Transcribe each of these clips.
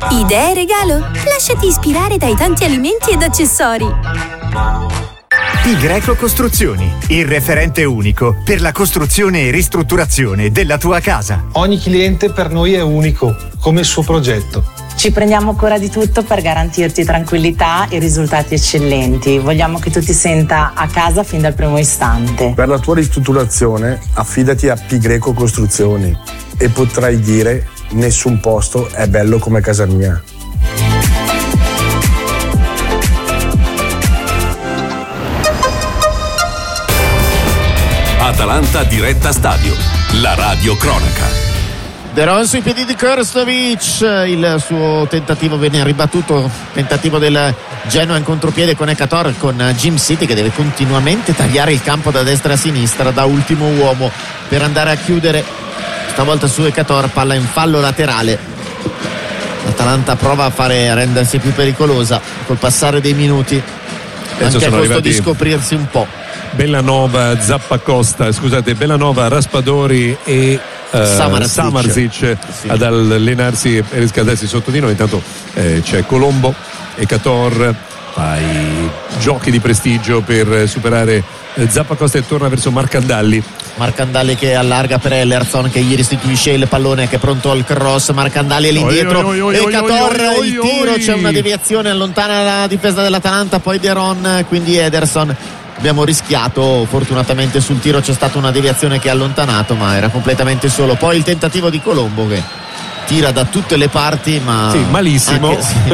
Idee regalo? Lasciati ispirare dai tanti alimenti ed accessori. Pi Greco Costruzioni, il referente unico per la costruzione e ristrutturazione della tua casa. Ogni cliente per noi è unico, come il suo progetto. Ci prendiamo cura di tutto per garantirti tranquillità e risultati eccellenti. Vogliamo che tu ti senta a casa fin dal primo istante. Per la tua ristrutturazione affidati a Pi Greco Costruzioni e potrai dire: nessun posto è bello come casa mia. Atalanta diretta stadio, la radio cronaca. De Ron sui piedi di Krstovic, il suo tentativo viene ribattuto, tentativo del Genoa in contropiede con Ekator, con Jim City che deve continuamente tagliare il campo da destra a sinistra da ultimo uomo per andare a chiudere, stavolta su Ekator, palla in fallo laterale. L'Atalanta prova a rendersi più pericolosa col passare dei minuti, anche a costo di scoprirsi un po'. Bellanova, Zappacosta, Bellanova, Raspadori e Samardzic ad allenarsi e riscaldarsi sotto di noi. Intanto c'è Colombo, Ekator fa i giochi di prestigio per superare Zappacosta e torna verso Marcandalli che allarga per Ellerson, che gli restituisce il pallone, che è pronto al cross. Marcandalli all'indietro, Ekator, il tiro, c'è una deviazione, allontana la difesa dell'Atalanta, poi De Ron, quindi Ederson. Abbiamo rischiato, fortunatamente sul tiro c'è stata una deviazione che ha allontanato, ma era completamente solo. Poi il tentativo di Colombo che tira da tutte le parti, ma sì, malissimo,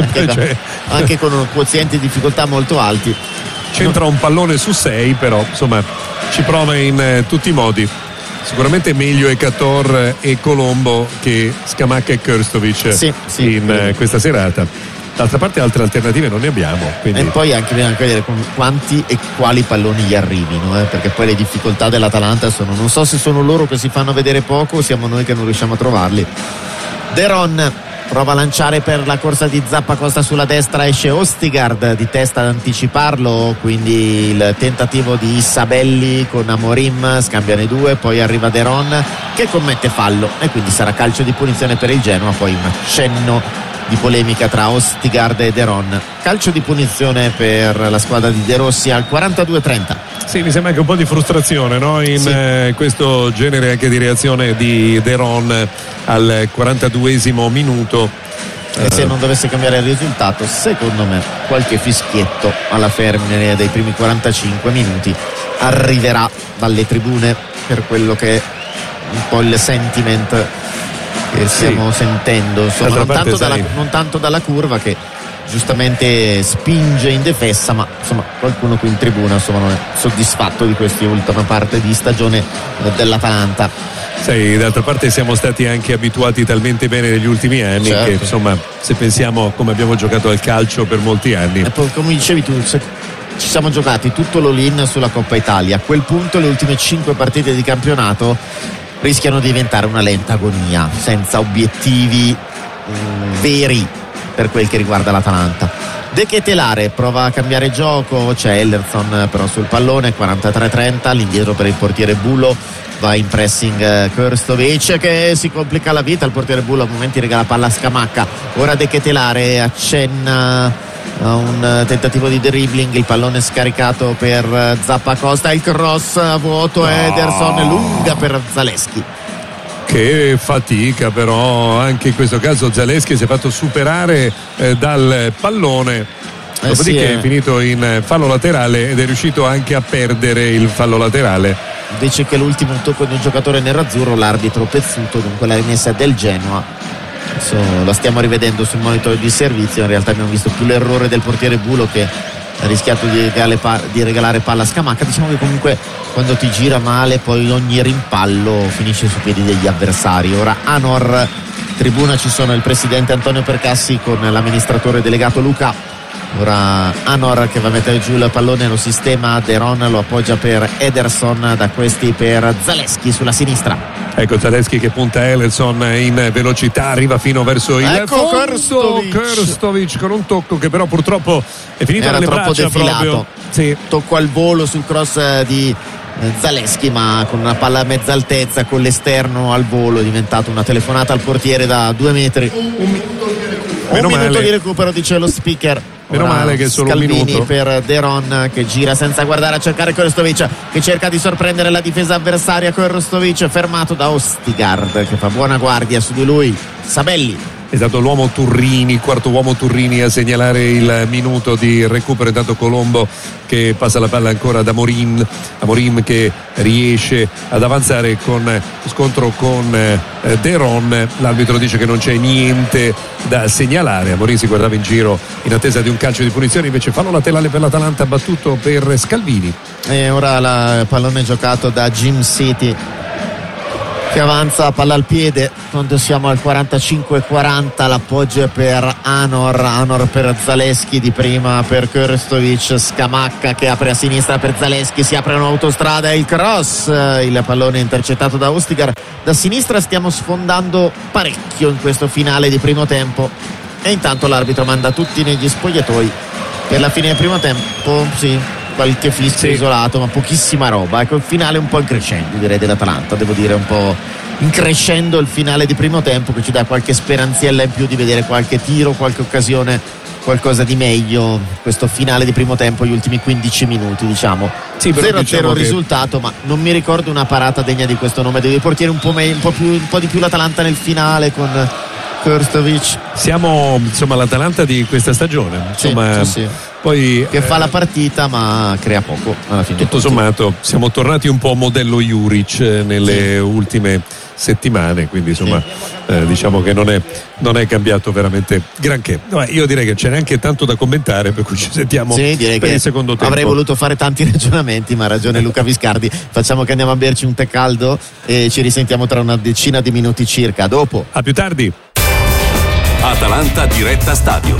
anche con quozienti di difficoltà molto alti. C'entra un pallone su 6, però insomma ci prova in tutti i modi. Sicuramente meglio Ekator e Colombo che Scamacca e Krstovic in questa serata. D'altra parte altre alternative non ne abbiamo, quindi. E poi anche bisogna vedere con quanti e quali palloni gli arrivino, perché poi le difficoltà dell'Atalanta sono, non so se sono loro che si fanno vedere poco o siamo noi che non riusciamo a trovarli. De Ron prova a lanciare per la corsa di Zappacosta sulla destra, esce Ostigard di testa ad anticiparlo, quindi il tentativo di Isabelli con Amorim, scambiano i due, poi arriva De Ron che commette fallo e quindi sarà calcio di punizione per il Genoa. Poi un accenno di polemica tra Ostigard e De Ron, calcio di punizione per la squadra di De Rossi al 42-30. Sì, mi sembra anche un po' di frustrazione, no? In questo genere anche di reazione di De Ron al 42esimo minuto. E se non dovesse cambiare il risultato, secondo me qualche fischietto alla fine dei primi 45 minuti arriverà dalle tribune, per quello che è un po' il sentiment che stiamo sentendo, insomma, non tanto dalla curva, che giustamente spinge in difesa, ma insomma qualcuno qui in tribuna non è soddisfatto di questa ultima parte di stagione dell'Atalanta. Sì, d'altra parte siamo stati anche abituati talmente bene negli ultimi anni, che insomma, se pensiamo a come abbiamo giocato al calcio per molti anni, e poi, come dicevi tu, ci siamo giocati tutto l'all-in sulla Coppa Italia. A quel punto le ultime 5 partite di campionato rischiano di diventare una lenta agonia, senza obiettivi veri per quel che riguarda l'Atalanta. De Ketelare prova a cambiare gioco, c'è Ellerson però sul pallone, 43-30, all'indietro per il portiere Bulo, va in pressing Krstovic che si complica la vita, il portiere Bulo a momenti regala palla a Scamacca, ora De Ketelare accenna a un tentativo di dribbling, il pallone scaricato per Zappacosta, il cross a vuoto, Ederson lunga per Zaleschi. Che fatica, però anche in questo caso Zaleschi si è fatto superare dal pallone, dopodiché è finito in fallo laterale ed è riuscito anche a perdere il fallo laterale. Dice che l'ultimo tocco di un giocatore nerazzurro, l'arbitro Pezzuto, dunque la rimessa del Genoa. Adesso la stiamo rivedendo sul monitor di servizio, in realtà abbiamo visto più l'errore del portiere Bulo, che ha rischiato di regalare palla a Scamacca. Diciamo che comunque quando ti gira male poi ogni rimpallo finisce sui piedi degli avversari. Ora Anor, tribuna ci sono il presidente Antonio Percassi con l'amministratore delegato Luca. Ora Anor che va a mettere giù il pallone, lo sistema, De Ron lo appoggia per Ederson, da questi per Zaleschi sulla sinistra. Ecco Zaleschi che punta Ellerson in velocità, arriva fino verso il fondo. Krstovic con un tocco che però purtroppo è finito nelle braccia proprio. Sì. Tocco al volo sul cross di Zaleschi, ma con una palla a mezza altezza, con l'esterno al volo, è diventata una telefonata al portiere da 2 metri. Un minuto di recupero, dice lo speaker. Meno male che è solo Scalvini un minuto per De Ron, che gira senza guardare a cercare Krstovic, che cerca di sorprendere la difesa avversaria. Krstovic fermato da Ostigard, che fa buona guardia su di lui. Sabelli. È stato l'uomo Turrini, quarto uomo Turrini a segnalare il minuto di recupero. Intanto Colombo che passa la palla ancora ad Amorim che riesce ad avanzare con scontro con De Ron. L'arbitro dice che non c'è niente da segnalare. Amorim si guardava in giro in attesa di un calcio di punizione, invece fallo laterale per l'Atalanta battuto per Scalvini. E ora il pallone giocato da Jim City, che avanza palla al piede quando siamo al 45-40. L'appoggio è per Anor per Zaleschi, di prima per Krstovic. Scamacca che apre a sinistra per Zaleschi, si apre un'autostrada e il cross, il pallone intercettato da Ostigar. Da sinistra stiamo sfondando parecchio in questo finale di primo tempo e intanto l'arbitro manda tutti negli spogliatoi per la fine del primo tempo. Sì, qualche fischio isolato, ma pochissima roba. Ecco, il finale un po' in crescendo, direi, dell'Atalanta, devo dire, un po' in crescendo il finale di primo tempo, che ci dà qualche speranziella in più di vedere qualche tiro, qualche occasione, qualcosa di meglio. Questo finale di primo tempo, gli ultimi 15 minuti, diciamo. Sì, 0-0 diciamo il risultato, ma non mi ricordo una parata degna di questo nome. Devi portiere un po' di più l'Atalanta nel finale con Krstovic. Siamo insomma l'Atalanta di questa stagione, insomma, sì. Poi che fa la partita ma crea poco alla fine. Tutto sommato siamo tornati un po' modello Juric nelle ultime settimane, quindi insomma diciamo che non è cambiato veramente granché. No, io direi che c'è neanche tanto da commentare, per cui ci sentiamo per il secondo tempo. Avrei voluto fare tanti ragionamenti, ma ha ragione Luca Viscardi. Facciamo che andiamo a berci un tè caldo e ci risentiamo tra una decina di minuti circa. Dopo. A più tardi. Atalanta diretta stadio.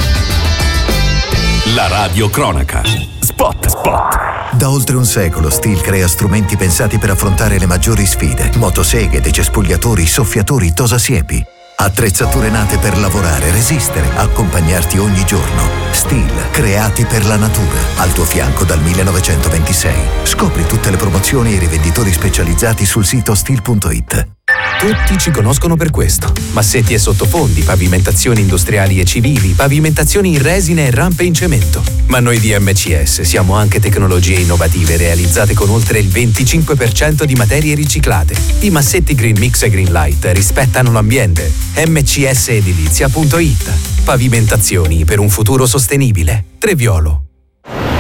La radio cronaca. Spot. Da oltre un secolo Stihl crea strumenti pensati per affrontare le maggiori sfide. Motoseghe, decespugliatori, soffiatori, tosasiepi. Attrezzature nate per lavorare, resistere, accompagnarti ogni giorno. Stihl, creati per la natura. Al tuo fianco dal 1926. Scopri tutte le promozioni e i rivenditori specializzati sul sito stihl.it. Tutti ci conoscono per questo. Massetti e sottofondi, pavimentazioni industriali e civili, pavimentazioni in resina e rampe in cemento. Ma noi di MCS siamo anche tecnologie innovative realizzate con oltre il 25% di materie riciclate. I massetti Green Mix e Green Light rispettano l'ambiente. mcsedilizia.it. Pavimentazioni per un futuro sostenibile. Treviolo.